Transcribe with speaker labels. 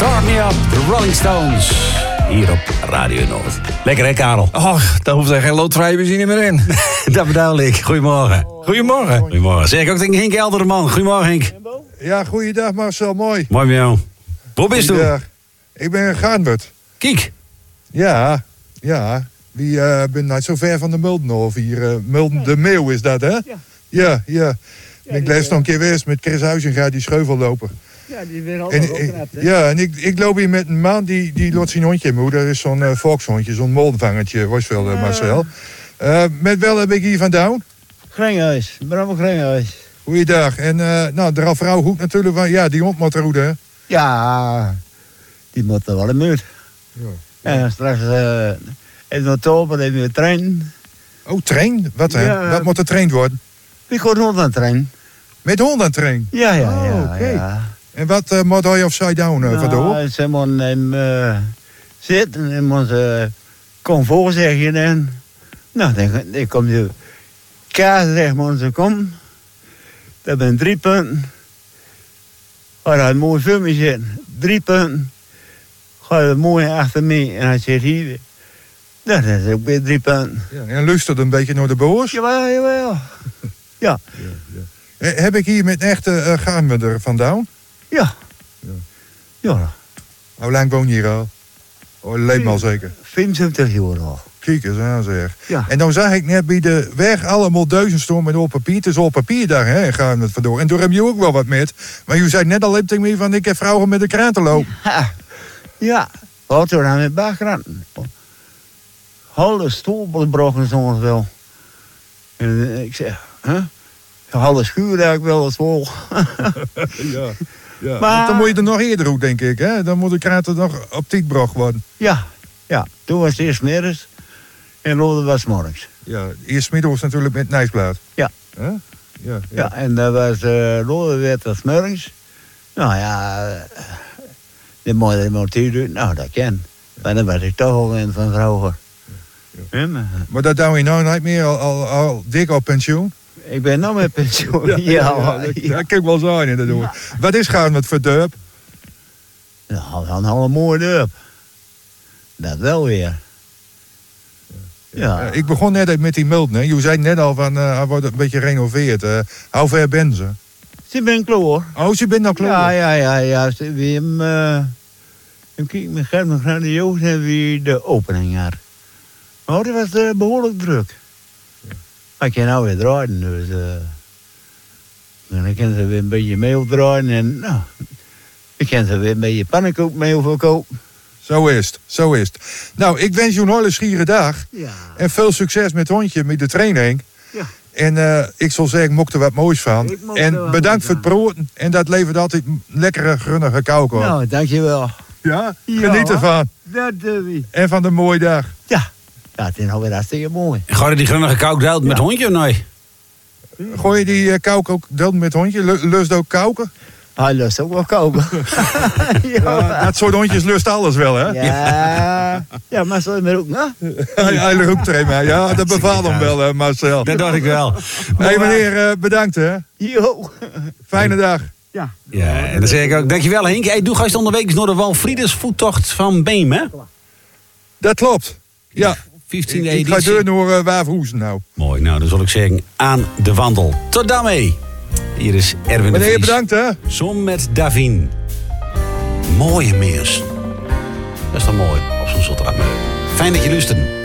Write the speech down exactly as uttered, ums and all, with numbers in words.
Speaker 1: Start Me Up, de Rolling Stones. Hier op Radio Noord. Lekker hè, Karel?
Speaker 2: Och, daar hoeft er geen loodvrije benzine meer in.
Speaker 1: Dat bedoel ik. Goedemorgen.
Speaker 2: Goedemorgen.
Speaker 1: Goedemorgen. Zeg ik ook tegen Henk Elderman. Goedemorgen, Henk.
Speaker 3: Ja, goeiedag Marcel, mooi.
Speaker 1: Mooi met jou. Waar bist u?
Speaker 3: Goeiedag. Ik ben in Gaanbert.
Speaker 1: Kijk.
Speaker 3: Ja, ja. Wie uh, ben niet zo ver van de Muldenhof hier. Uh, Mulden de Meeuw is dat, hè? Ja. Ja, ja. ja ik lees nog een keer weer eens met Chris Huizinga die scheuvel lopen.
Speaker 4: Ja, die weer altijd opknapt, hè?
Speaker 3: Ja, en ik, ik loop hier met een man die, die loopt zijn hondje in. Dat is zo'n uh, volkshondje, zo'n moldenvangertje, was wel, uh, Marcel. Uh, met wel heb ik hier vandaan.
Speaker 4: Grenghuis, Bram Grenghuis.
Speaker 3: Goeiedag. En uh, nou, de vrouw goed natuurlijk, van, ja, die hond moet roeden, hè?
Speaker 4: Ja, die moet er wel in muur.
Speaker 3: Ja.
Speaker 4: En straks uh, in oktober hebben we trainen.
Speaker 3: Oh, train? Wat, hè?
Speaker 4: Ja.
Speaker 3: Wat moet er traind worden?
Speaker 4: Ik ga hond aan trainen.
Speaker 3: Met honden trainen?
Speaker 4: Ja, ja,
Speaker 3: Oh,
Speaker 4: ja.
Speaker 3: oké.
Speaker 4: ja.
Speaker 3: En wat uh, moet hij of zij doen uh, vandoor?
Speaker 4: Nou, ze moeten hem uh, zitten en moeten uh, kom voor zeggen. En, nou, dan, dan komt de kaas recht, moeten ze komen. Dat zijn drie punten. Ga daar een mooi filmpje zitten. Drie punten. Ga er mooi achter mee en hij zegt hier. Nou, dat is ook weer drie punten.
Speaker 3: Ja, en luistert een beetje naar de boos?
Speaker 4: Jawel, jawel. Ja.
Speaker 3: Ja, ja. Eh, heb ik hier met een echte uh, gaanmudder vandaan?
Speaker 4: Ja.
Speaker 3: Ja.
Speaker 4: Ja.
Speaker 3: Hoe lang woon je hier al? Oh, leeft al zeker.
Speaker 4: vijfenzeventig jaar al.
Speaker 3: Kijk eens aan zeg.
Speaker 4: Ja.
Speaker 3: En dan zag ik net bij de weg allemaal duizend stonden met op papier. Het is op papier daar, hè, gaan het vandoor. En toen heb je ook wel wat met. Maar je zei net al even tegen me van, ik heb vrouwen met de kraan te lopen.
Speaker 4: Ja. Ja. Wat er aan mijn bakgranten. Alle stoel broken soms wel. En ik zeg, hè? Alle schuur eigenlijk wel eens vol.
Speaker 3: Ja. Ja.
Speaker 4: Maar-
Speaker 3: Dan moet je er nog eerder doen, denk ik. Hè? Dan moet de kraan er nog op tijd gebracht worden.
Speaker 4: Ja. Ja. Toen was het eerst middags. En Lode was 's morgens.
Speaker 3: Ja, eerst middags natuurlijk met Nijsplaat.
Speaker 4: Ja.
Speaker 3: Hè? Ja, ja.
Speaker 4: Ja. En dat was uh, Lode werd als morgens. Nou ja. Uh, de mooie motief doen. Nou, dat ken. Maar dan was ik toch al in van vrouwen.
Speaker 3: Ja.
Speaker 4: Ja, maar
Speaker 3: Maar dat doe je nou niet meer, al, al, al dik op pensioen.
Speaker 4: ik ben nou met pensioen. Ja, ja,
Speaker 3: dat,
Speaker 4: ja.
Speaker 3: dat kan ik wel zijn inderdaad. Wat is gaan met verdurp?
Speaker 4: Nou, dan al een mooie dorp. Dat wel weer. Ja.
Speaker 3: Uh, ik begon net met die Mulden. Hè. Je zei net al van, uh, hij wordt een beetje gerenoveerd. Uh, hoe ver ben ze?
Speaker 4: Ze ben klaar.
Speaker 3: Oh, ze bent nou klaar?
Speaker 4: Ja, ja, ja, ja. Ze hebben hem... Uh, hem kijk, met Gerben grandioos hebben we de opening gehad. Maar dat was uh, behoorlijk druk. Maar ik kan nou weer draaien, dus... Uh, dan kan ze weer een beetje meel draaien en... Nou, ik kan ze weer een beetje pannenkoekmeel verkopen.
Speaker 3: Zo is het, zo is het. Nou, ik wens je een hele schiere dag.
Speaker 4: Ja.
Speaker 3: En veel succes met het hondje, met de training.
Speaker 4: Ja.
Speaker 3: En uh, ik zal zeggen, mocht er wat moois van.
Speaker 4: Ik mocht er
Speaker 3: En
Speaker 4: wat
Speaker 3: bedankt
Speaker 4: moois
Speaker 3: voor het proten. En dat levert altijd lekkere, grunnige kauwkom.
Speaker 4: Nou, dankjewel.
Speaker 3: Ja?
Speaker 4: Ja.
Speaker 3: Geniet ervan.
Speaker 4: Dat doen we.
Speaker 3: En van de mooie dag.
Speaker 4: Ja. Ja, het is alweer hartstikke mooi.
Speaker 1: Ga je die grunnige kouk deelt met
Speaker 4: Ja.
Speaker 1: hondje of nee?
Speaker 3: Gooi je die uh, kauwk ook deelt met hondje? Lu- Lust ook kauwken?
Speaker 4: Hij lust ook wel koken.
Speaker 3: Ja, dat soort hondjes lust alles wel, hè?
Speaker 4: Ja, ja, maar zo maar ook, nou?
Speaker 3: Hij, hij roept er een bij. Ja, dat bevaalt hem wel, hè, Marcel.
Speaker 1: Dat dacht ik wel.
Speaker 3: Hé, hey, meneer, uh, bedankt, hè.
Speaker 4: Jo.
Speaker 3: Fijne dag.
Speaker 4: Ja.
Speaker 1: Ja, en dan zeg ik ook, dankjewel Henk. Hey, doe gast onderweek naar de Walfrieders voettocht van Beem, hè?
Speaker 3: Dat klopt. Ja.
Speaker 1: vijftiende
Speaker 3: Ik, ik ga
Speaker 1: editie.
Speaker 3: deur naar uh, Waverhoezen nou.
Speaker 1: Mooi, nou dan zal ik zeggen, aan de wandel. Tot daarmee. Hier is Erwin de
Speaker 3: Meneer,
Speaker 1: Vries.
Speaker 3: bedankt, hè.
Speaker 1: Som met Davin. Mooie meers. Dat is toch mooi op zo'n zotterdag. Fijn dat je luistert.